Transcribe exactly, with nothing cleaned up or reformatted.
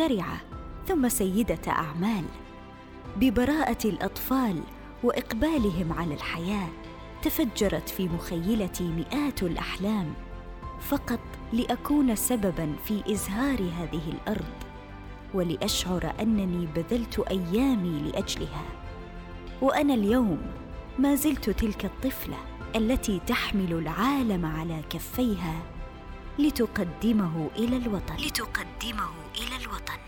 مخترعة ثم سيدة أعمال. ببراءة الأطفال وإقبالهم على الحياة تفجرت في مخيلتي مئات الأحلام، فقط لأكون سبباً في إزهار هذه الأرض، ولأشعر أنني بذلت أيامي لأجلها. وأنا اليوم ما زلت تلك الطفلة التي تحمل العالم على كفيها لتقدمه إلى الوطن لتقدمه إلى الوطن